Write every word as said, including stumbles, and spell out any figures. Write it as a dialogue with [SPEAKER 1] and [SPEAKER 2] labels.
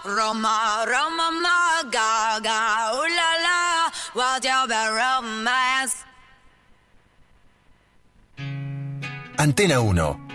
[SPEAKER 1] Roma, Roma, ma, gaga, ooh la la, what's your bad romance?
[SPEAKER 2] Antena uno.